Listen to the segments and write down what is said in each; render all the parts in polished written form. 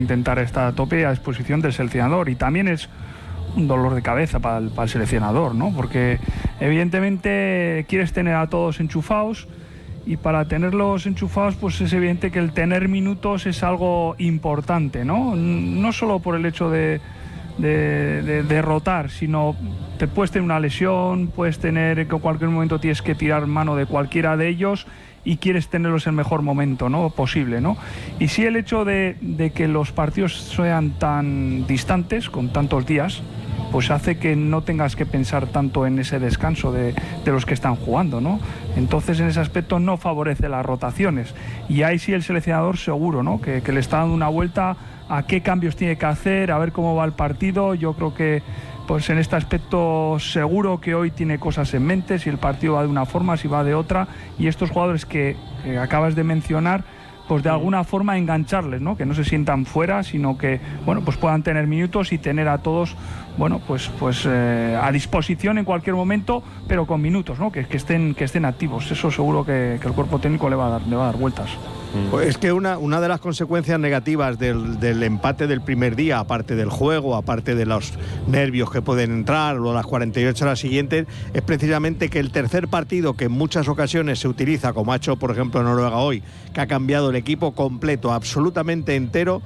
intentar estar a tope a disposición del seleccionador, y también es un dolor de cabeza para el seleccionador, ¿no? Porque evidentemente quieres tener a todos enchufados, y para tenerlos enchufados pues es evidente que el tener minutos es algo importante, ¿no? No solo por el hecho de rotar, sino te puedes tener una lesión, puedes tener que en cualquier momento tienes que tirar mano de cualquiera de ellos y quieres tenerlos en el mejor momento, ¿no?, posible, ¿no? Y sí, el hecho de que los partidos sean tan distantes, con tantos días, pues hace que no tengas que pensar tanto en ese descanso de los que están jugando, ¿no? Entonces, en ese aspecto no favorece las rotaciones. Y ahí sí el seleccionador seguro, ¿no?, que le está dando una vuelta a qué cambios tiene que hacer, a ver cómo va el partido. Yo creo que pues en este aspecto seguro que hoy tiene cosas en mente, si el partido va de una forma, si va de otra, y estos jugadores que acabas de mencionar, pues de alguna forma engancharles, ¿no? Que no se sientan fuera, sino que, bueno, pues puedan tener minutos y tener a todos, bueno, pues a disposición en cualquier momento, pero con minutos, ¿no? Que estén activos. Eso seguro que el cuerpo técnico le va a dar vueltas. Pues es que una de las consecuencias negativas del empate del primer día, aparte del juego, aparte de los nervios que pueden entrar o las 48 horas siguientes, es precisamente que el tercer partido, que en muchas ocasiones se utiliza, como ha hecho por ejemplo Noruega hoy, que ha cambiado el equipo completo, absolutamente entero,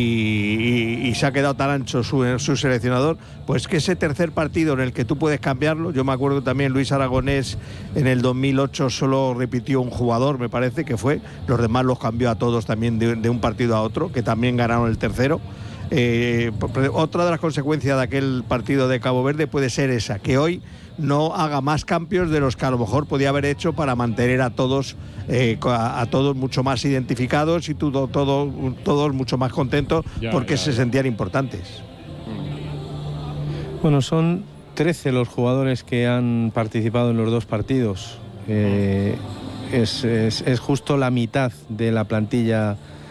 y se ha quedado tan ancho su seleccionador, pues que ese tercer partido en el que tú puedes cambiarlo. Yo me acuerdo también Luis Aragonés en el 2008 solo repitió un jugador, me parece que fue, los demás los cambió a todos también de un partido a otro, que también ganaron el tercero. Otra de las consecuencias de aquel partido de Cabo Verde puede ser esa, que hoy no haga más cambios de los que a lo mejor podía haber hecho para mantener a todos mucho más identificados y todos mucho más contentos, porque se sentían importantes. Bueno, son 13 los jugadores que han participado en los dos partidos. Es justo la mitad de la plantilla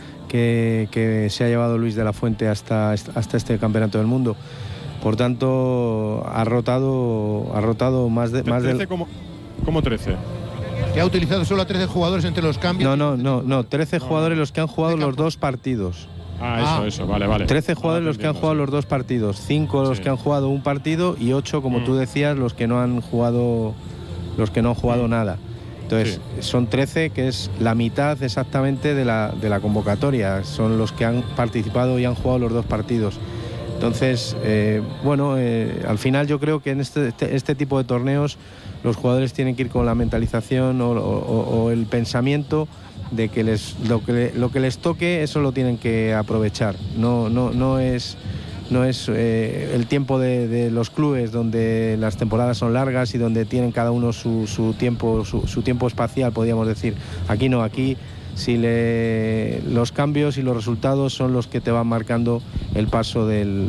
que se ha llevado Luis de la Fuente hasta este campeonato del mundo. Por tanto, ha rotado más de... 13 ¿Cómo 13? Que ha utilizado solo a 13 jugadores entre los cambios. No, 13 jugadores los que han jugado los dos partidos. Eso, vale. 13 jugadores los que han jugado los dos partidos, 5 los que han jugado un partido y 8, como tú decías, los que no han jugado nada. Entonces, son 13, que es la mitad exactamente de la convocatoria. Son los que han participado y han jugado los dos partidos. Entonces, al final yo creo que en este tipo de torneos los jugadores tienen que ir con la mentalización o el pensamiento de que lo que les toque, eso lo tienen que aprovechar. No es el tiempo de los clubes, donde las temporadas son largas y donde tienen cada uno su tiempo espacial, podríamos decir. Aquí no, aquí los cambios y los resultados son los que te van marcando el paso de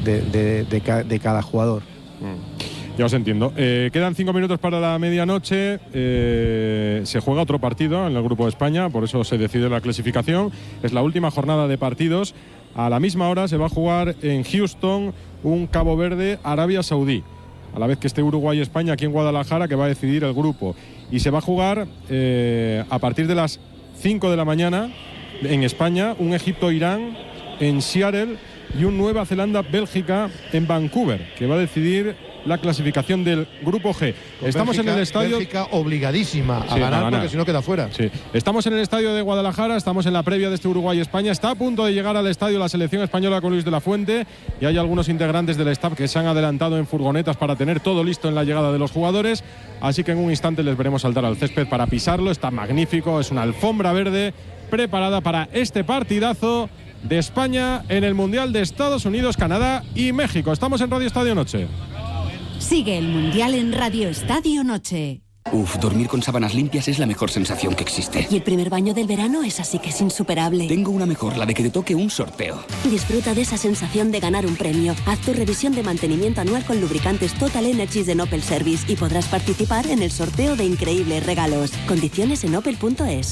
cada jugador. Ya os entiendo. Quedan 5 minutos para la medianoche. Se juega otro partido en el Grupo de España, por eso se decide la clasificación. Es la última jornada de partidos. A la misma hora se va a jugar en Houston un Cabo Verde Arabia Saudí, a la vez que esté Uruguay y España aquí en Guadalajara, que va a decidir el grupo. Y se va a jugar a partir de las 5 de la mañana en España un Egipto-Irán en Seattle y un Nueva Zelanda-Bélgica en Vancouver, que va a decidir la clasificación del Grupo G. Estamos en el estadio... Bélgica obligadísima a ganar, porque si no queda fuera. Sí. Estamos en el estadio de Guadalajara, estamos en la previa de este Uruguay-España. Está a punto de llegar al estadio la selección española con Luis de la Fuente, y hay algunos integrantes del staff que se han adelantado en furgonetas para tener todo listo en la llegada de los jugadores. Así que en un instante les veremos saltar al césped para pisarlo. Está magnífico, es una alfombra verde preparada para este partidazo de España en el Mundial de Estados Unidos, Canadá y México. Estamos en Radio Estadio Noche. Sigue el Mundial en Radio Estadio Noche. Dormir con sábanas limpias es la mejor sensación que existe. Y el primer baño del verano es así que es insuperable. Tengo una mejor, la de que te toque un sorteo. Disfruta de esa sensación de ganar un premio. Haz tu revisión de mantenimiento anual con lubricantes Total Energies de Opel Service y podrás participar en el sorteo de increíbles regalos. Condiciones en opel.es.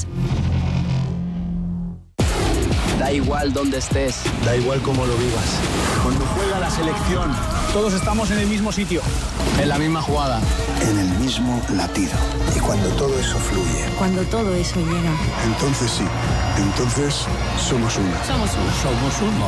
Da igual dónde estés, da igual cómo lo vivas. Cuando juega la selección, todos estamos en el mismo sitio, en la misma jugada, en el mismo latido. Y cuando todo eso fluye, cuando todo eso llega, entonces sí, Entonces, somos uno. Somos uno.